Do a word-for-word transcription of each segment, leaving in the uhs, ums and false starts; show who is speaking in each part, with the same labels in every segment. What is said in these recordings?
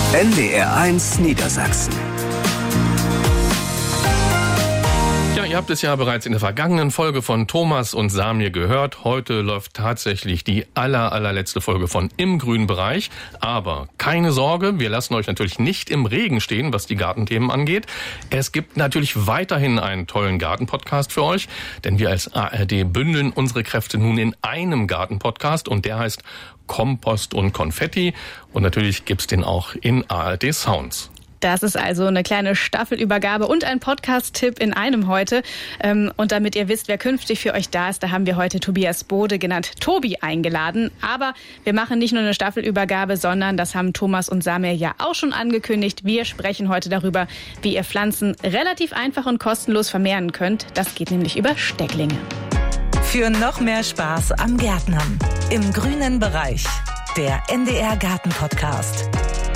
Speaker 1: N D R eins Niedersachsen.
Speaker 2: Ja, ihr habt es ja bereits in der vergangenen Folge von Thomas und Samir gehört. Heute läuft tatsächlich die aller, allerletzte Folge von Im grünen Bereich. Aber keine Sorge, wir lassen euch natürlich nicht im Regen stehen, was die Gartenthemen angeht. Es gibt natürlich weiterhin einen tollen Gartenpodcast für euch, denn wir als A R D bündeln unsere Kräfte nun in einem Gartenpodcast und der heißt Kompost und Konfetti. Und natürlich gibt's den auch in A R D Sounds.
Speaker 3: Das ist also eine kleine Staffelübergabe und ein Podcast-Tipp in einem heute. Und damit ihr wisst, wer künftig für euch da ist, da haben wir heute Tobias Bode, genannt Tobi, eingeladen. Aber wir machen nicht nur eine Staffelübergabe, sondern das haben Thomas und Samir ja auch schon angekündigt. Wir sprechen heute darüber, wie ihr Pflanzen relativ einfach und kostenlos vermehren könnt. Das geht nämlich über Stecklinge.
Speaker 4: Für noch mehr Spaß am Gärtnern. Im grünen Bereich. Der N D R Garten-Podcast.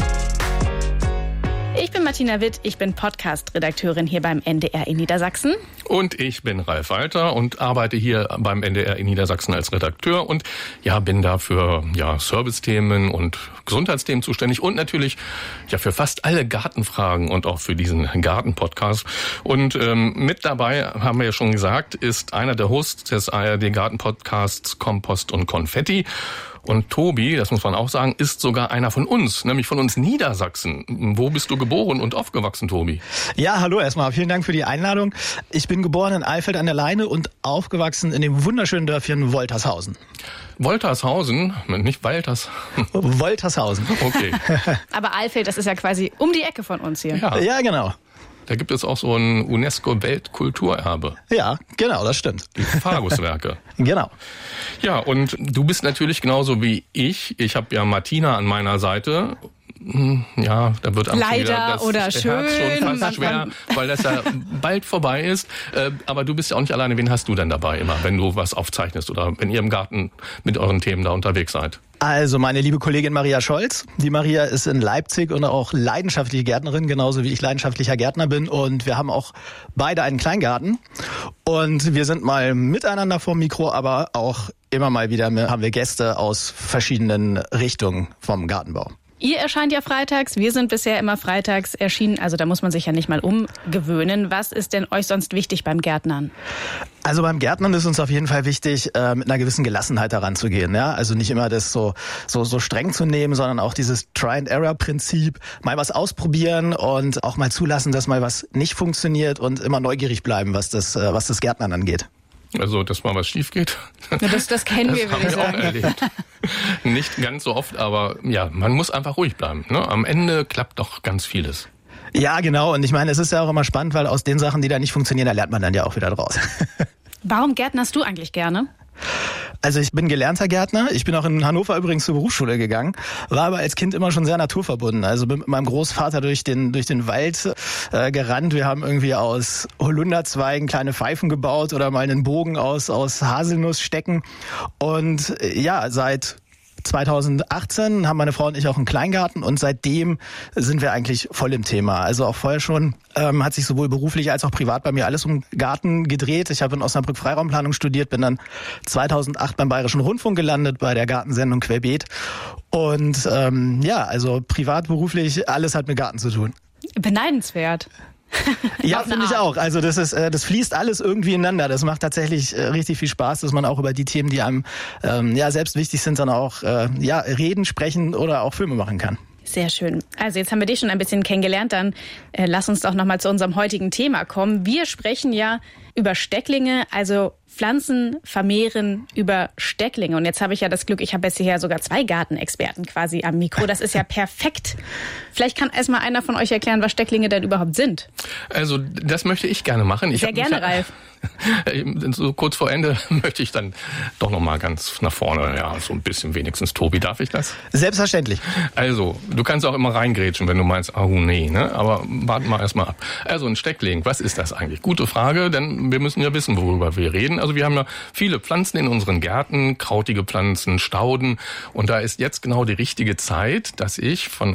Speaker 3: Ich bin Martina Witt, ich bin Podcast-Redakteurin hier beim N D R in Niedersachsen.
Speaker 2: Und ich bin Ralf Walter und arbeite hier beim N D R in Niedersachsen als Redakteur und ja, bin da für ja, Servicethemen und Gesundheitsthemen zuständig und natürlich ja für fast alle Gartenfragen und auch für diesen Garten-Podcast. Und ähm, mit dabei, haben wir ja schon gesagt, ist einer der Hosts des A R D Garten-Podcasts Kompost und Konfetti. Und Tobi, das muss man auch sagen, ist sogar einer von uns, nämlich von uns Niedersachsen. Wo bist du geboren und aufgewachsen, Tobi?
Speaker 5: Ja, hallo erstmal. Vielen Dank für die Einladung. Ich bin geboren in Eifeld an der Leine und aufgewachsen in dem wunderschönen Dörfchen Woltershausen.
Speaker 2: Woltershausen? Nicht Walters.
Speaker 5: Woltershausen.
Speaker 2: Okay.
Speaker 3: Aber Eifeld, das ist ja quasi um die Ecke von uns hier.
Speaker 5: Ja, ja genau.
Speaker 2: Da gibt es auch so ein UNESCO-Weltkulturerbe.
Speaker 5: Ja, genau, das stimmt.
Speaker 2: Die Fagus-Werke.
Speaker 5: Genau.
Speaker 2: Ja, und du bist natürlich genauso wie ich. Ich habe ja Martina an meiner Seite. Ja, da wird am
Speaker 3: leider
Speaker 2: das
Speaker 3: oder
Speaker 2: Herz
Speaker 3: schön
Speaker 2: schon fast schwer, weil das ja bald vorbei ist. Aber du bist ja auch nicht alleine. Wen hast du denn dabei immer, wenn du was aufzeichnest oder wenn ihr im Garten mit euren Themen da unterwegs seid?
Speaker 5: Also meine liebe Kollegin Maria Scholz. Die Maria ist in Leipzig und auch leidenschaftliche Gärtnerin, genauso wie ich leidenschaftlicher Gärtner bin. Und wir haben auch beide einen Kleingarten. Und wir sind mal miteinander vorm Mikro, aber auch immer mal wieder haben wir Gäste aus verschiedenen Richtungen vom Gartenbau.
Speaker 3: Ihr erscheint ja freitags, wir sind bisher immer freitags erschienen, also da muss man sich ja nicht mal umgewöhnen. Was ist denn euch sonst wichtig beim Gärtnern?
Speaker 5: Also beim Gärtnern ist uns auf jeden Fall wichtig, äh, mit einer gewissen Gelassenheit daran zu gehen. Ja? Also nicht immer das so, so, so streng zu nehmen, sondern auch dieses Try-and-Error-Prinzip, mal was ausprobieren und auch mal zulassen, dass mal was nicht funktioniert und immer neugierig bleiben, was das, äh, was das Gärtnern angeht.
Speaker 2: Also, dass mal was schief geht.
Speaker 3: Ja, das, das kennen
Speaker 2: das
Speaker 3: wir, würde ich sagen.
Speaker 2: Auch erlebt. Nicht ganz so oft, aber ja, man muss einfach ruhig bleiben. Ne? Am Ende klappt doch ganz vieles.
Speaker 5: Ja, genau. Und ich meine, es ist ja auch immer spannend, weil aus den Sachen, die da nicht funktionieren, da lernt man dann ja auch wieder draus.
Speaker 3: Warum gärtnerst du eigentlich gerne?
Speaker 5: Also ich bin gelernter Gärtner. Ich bin auch in Hannover übrigens zur Berufsschule gegangen, war aber als Kind immer schon sehr naturverbunden. Also bin mit meinem Großvater durch den durch den Wald äh, gerannt. Wir haben irgendwie aus Holunderzweigen kleine Pfeifen gebaut oder mal einen Bogen aus aus Haselnussstecken. Und äh, ja, seit zweitausendachtzehn haben meine Frau und ich auch einen Kleingarten und seitdem sind wir eigentlich voll im Thema. Also auch vorher schon ähm, hat sich sowohl beruflich als auch privat bei mir alles um Garten gedreht. Ich habe in Osnabrück Freiraumplanung studiert, bin dann zweitausendacht beim Bayerischen Rundfunk gelandet bei der Gartensendung Querbeet und ähm, ja, also privat, beruflich, alles hat mit Garten zu tun.
Speaker 3: Beneidenswert.
Speaker 5: Ja, finde ich auch. Also das ist, äh, das fließt alles irgendwie ineinander. Das macht tatsächlich äh, richtig viel Spaß, dass man auch über die Themen, die einem ähm, ja selbst wichtig sind, dann auch äh, ja reden, sprechen oder auch Filme machen kann.
Speaker 3: Sehr schön. Also jetzt haben wir dich schon ein bisschen kennengelernt, dann äh, lass uns doch nochmal zu unserem heutigen Thema kommen. Wir sprechen ja über Stecklinge, also Pflanzen vermehren über Stecklinge. Und jetzt habe ich ja das Glück, ich habe jetzt hier sogar zwei Gartenexperten quasi am Mikro. Das ist ja perfekt. Vielleicht kann erstmal einer von euch erklären, was Stecklinge denn überhaupt sind.
Speaker 2: Also das möchte ich gerne machen. Ich
Speaker 3: Sehr gerne, ja, Ralf.
Speaker 2: So kurz vor Ende möchte ich dann doch noch mal ganz nach vorne, ja, so ein bisschen wenigstens. Tobi, darf ich das?
Speaker 5: Selbstverständlich.
Speaker 2: Also, du kannst auch immer reingrätschen, wenn du meinst, oh nee, ne? Aber warten wir erst mal ab. Also ein Steckling, was ist das eigentlich? Gute Frage, denn wir müssen ja wissen, worüber wir reden. Also wir haben ja viele Pflanzen in unseren Gärten, krautige Pflanzen, Stauden. Und da ist jetzt genau die richtige Zeit, dass ich von